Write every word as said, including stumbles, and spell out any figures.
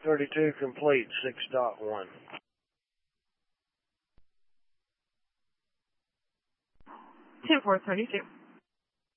thirty-two complete, six dot one. ten four thirty-two.